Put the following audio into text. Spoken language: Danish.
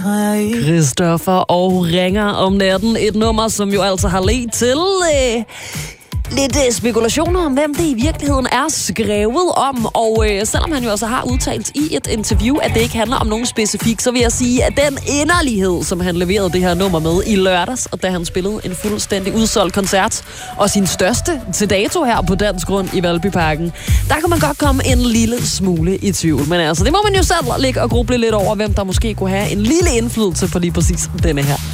Christoffer og Ringer om natten. Et nummer, som jo altså har ledt til lidt spekulationer om, hvem det i virkeligheden er skrevet om. Og selvom han jo altså har udtalt i et interview, at det ikke handler om nogen specifik, så vil jeg sige, at den inderlighed, som han leverede det her nummer med i lørdags, og da han spillede en fuldstændig udsolgt koncert, og sin største til dato her på Dansk Grund i Valbyparken, der kan man godt komme en lille smule i tvivl. Men altså, det må man jo selv ligge og gruble lidt over, hvem der måske kunne have en lille indflydelse på lige præcis denne her.